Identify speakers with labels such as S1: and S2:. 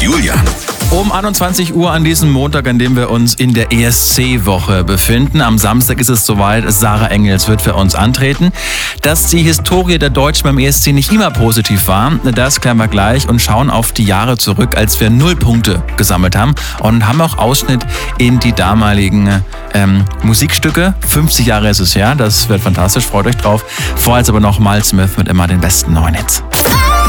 S1: Julian.
S2: Um 21 Uhr an diesem Montag, an dem wir uns in der ESC-Woche befinden. Am Samstag ist es soweit, Sarah Engels wird für uns antreten. Dass die Historie der Deutschen beim ESC nicht immer positiv war, das klären wir gleich und schauen auf die Jahre zurück, als wir 0 Punkte gesammelt haben und haben auch Ausschnitt in die damaligen Musikstücke. 50 Jahre ist es her, das wird fantastisch, freut euch drauf. Vorher jetzt aber noch Miles Smith mit immer den besten neuen Hits.